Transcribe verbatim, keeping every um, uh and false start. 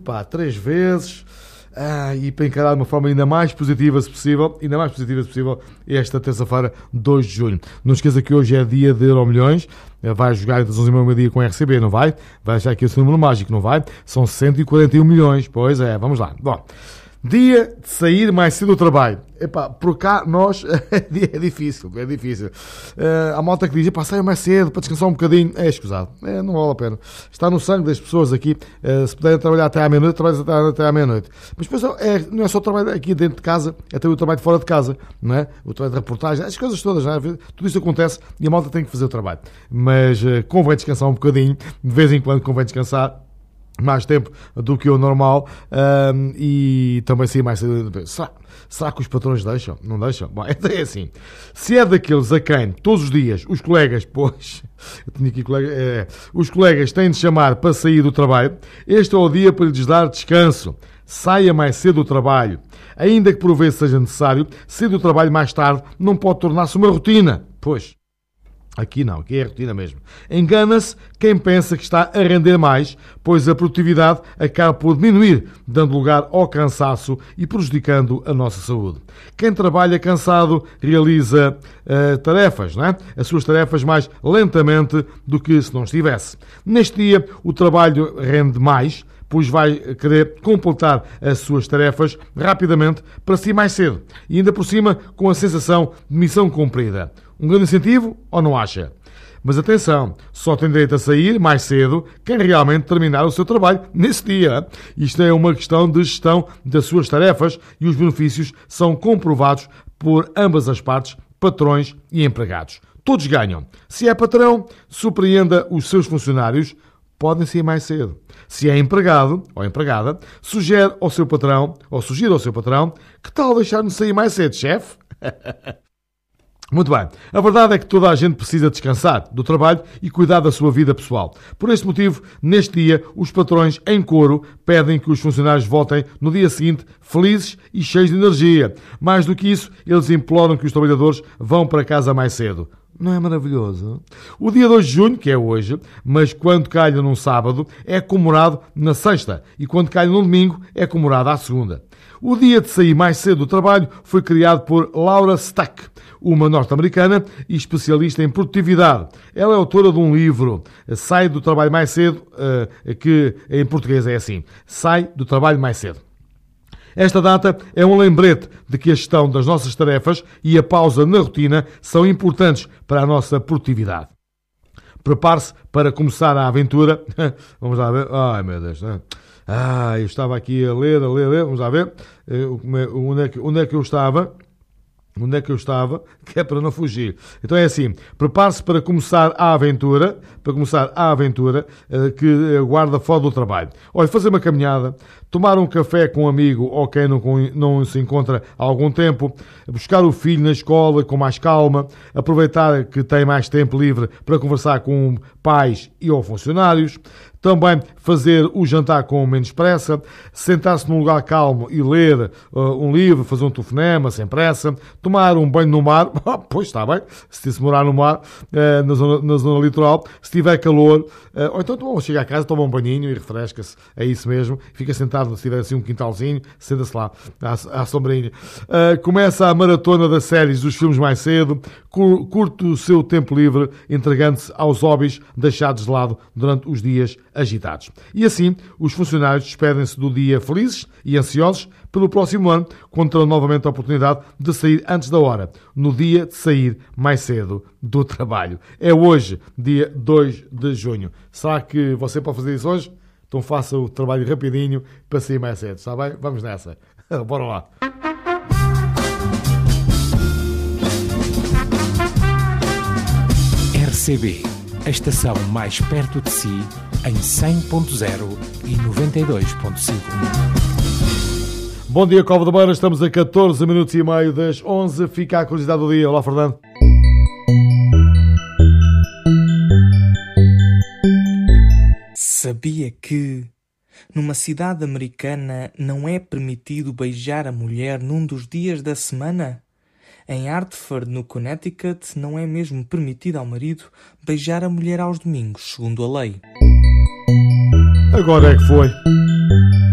pá, três vezes, ah, e para encarar de uma forma ainda mais positiva se possível, ainda mais positiva se possível, esta terça-feira, dois de junho. Não esqueça que hoje é dia de Euromilhões, vai jogar das onze e meia ao meio-dia com a R C B, não vai? Vai achar que esse número mágico, não vai? São cento e quarenta e um milhões, pois é, vamos lá. Bom, dia de sair mais cedo do trabalho. Epá, por cá, nós, é difícil, é difícil. Uh, há malta que diz, epá, saia mais cedo para descansar um bocadinho. É escusado, é, não vale a pena. Está no sangue das pessoas aqui. Uh, se puderem trabalhar até à meia-noite, trabalhem até, até à meia-noite. Mas depois é, não é só o trabalho aqui dentro de casa, é também o trabalho fora de casa, não é? O trabalho de reportagem, as coisas todas, não é? Tudo isso acontece e a malta tem que fazer o trabalho. Mas uh, convém descansar um bocadinho, de vez em quando convém descansar. Mais tempo do que o normal, um, e também sair mais cedo. Será, será que os patrões deixam? Não deixam? Bom, então é assim. Se é daqueles a quem todos os dias os colegas, pois, eu tinha aqui colega, é, os colegas têm de chamar para sair do trabalho, este é o dia para lhes dar descanso. Saia mais cedo do trabalho. Ainda que por vezes seja necessário, sair do trabalho mais tarde não pode tornar-se uma rotina. Pois. Aqui não, aqui é a rotina mesmo. Engana-se quem pensa que está a render mais, pois a produtividade acaba por diminuir, dando lugar ao cansaço e prejudicando a nossa saúde. Quem trabalha cansado realiza uh, tarefas, não é? As suas tarefas mais lentamente do que se não estivesse. Neste dia, o trabalho rende mais, pois vai querer completar as suas tarefas rapidamente para si mais cedo. E ainda por cima, com a sensação de missão cumprida. Um grande incentivo ou não acha? Mas atenção, só tem direito a sair mais cedo quem realmente terminar o seu trabalho nesse dia. Isto é uma questão de gestão das suas tarefas e os benefícios são comprovados por ambas as partes, patrões e empregados. Todos ganham. Se é patrão, surpreenda os seus funcionários, podem sair mais cedo. Se é empregado ou empregada, sugere ao seu patrão, ou sugira ao seu patrão, que tal deixar-nos sair mais cedo, chefe? Muito bem. A verdade é que toda a gente precisa descansar do trabalho e cuidar da sua vida pessoal. Por este motivo, neste dia, os patrões, em coro, pedem que os funcionários voltem no dia seguinte felizes e cheios de energia. Mais do que isso, eles imploram que os trabalhadores vão para casa mais cedo. Não é maravilhoso? O dia dois de junho, que é hoje, mas quando calha num sábado, é comemorado na sexta e quando calha num domingo, é comemorado à segunda. O dia de sair mais cedo do trabalho foi criado por Laura Stack, uma norte-americana e especialista em produtividade. Ela é autora de um livro, Sai do Trabalho Mais Cedo, que em português é assim, Sai do Trabalho Mais Cedo. Esta data é um lembrete de que a gestão das nossas tarefas e a pausa na rotina são importantes para a nossa produtividade. Prepare-se para começar a aventura. Vamos lá ver. Ai, meu Deus. Ah, eu estava aqui a ler, a ler, a ler. Vamos lá ver. Onde é que, onde é que eu estava? Onde é que eu estava? Que é para não fugir. Então é assim, prepare-se para começar a aventura, para começar a aventura que aguarda fora do trabalho. Olha, fazer uma caminhada, tomar um café com um amigo ou quem não, não se encontra há algum tempo, buscar o filho na escola com mais calma, aproveitar que tem mais tempo livre para conversar com pais e ou funcionários, também fazer o jantar com menos pressa, sentar-se num lugar calmo e ler uh, um livro, fazer um telefonema sem pressa, tomar um banho no mar, oh, pois está bem, se se morar no mar, uh, na, zona, na zona litoral, se tiver calor, uh, ou então bom, chega a casa, toma um banhinho e refresca-se, é isso mesmo, fica sentado, se tiver assim um quintalzinho, senta-se lá, à, à sombrinha. Uh, começa a maratona das séries, dos filmes mais cedo, cur, curte o seu tempo livre, entregando-se aos hobbies deixados de lado durante os dias agitados. E assim, os funcionários despedem-se do dia felizes e ansiosos pelo próximo ano, quando terão novamente a oportunidade de sair antes da hora, no dia de sair mais cedo do trabalho. É hoje, dia dois de junho. Será que você pode fazer isso hoje? Então faça o trabalho rapidinho para sair mais cedo, está bem? Vamos nessa. Bora lá. R C B, a estação mais perto de si, em cem ponto zero e noventa e dois ponto cinco. Bom dia, Cova da Beira. Estamos a catorze minutos e meio das onze. Fica a curiosidade do dia. Olá, Fernando. Sabia que numa cidade americana não é permitido beijar a mulher num dos dias da semana? Em Hartford, no Connecticut, não é mesmo permitido ao marido beijar a mulher aos domingos, segundo a lei. Agora é que foi.